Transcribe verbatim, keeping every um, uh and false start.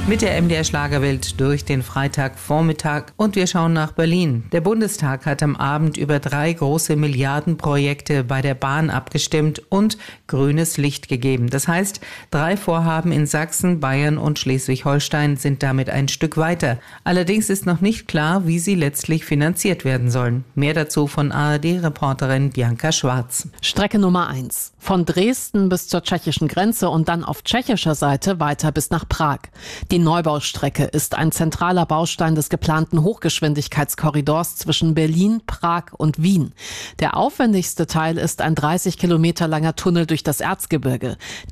Mit der M D R Schlagerwelt durch den Freitagvormittag und wir schauen nach Berlin. Der Bundestag hat am Abend über drei große Milliardenprojekte bei der Bahn abgestimmt und grünes Licht gegeben. Das heißt, drei Vorhaben in Sachsen, Bayern und Schleswig-Holstein sind damit ein Stück weiter. Allerdings ist noch nicht klar, wie sie letztlich finanziert werden sollen. Mehr dazu von A R D-Reporterin Bianca Schwarz. Strecke Nummer eins. Von Dresden bis zur tschechischen Grenze und dann auf tschechischer Seite weiter bis nach Prag. Die Neubaustrecke ist ein zentraler Baustein des geplanten Hochgeschwindigkeitskorridors zwischen Berlin, Prag und Wien. Der aufwendigste Teil ist ein dreißig Kilometer langer Tunnel durch das Erzgebirge.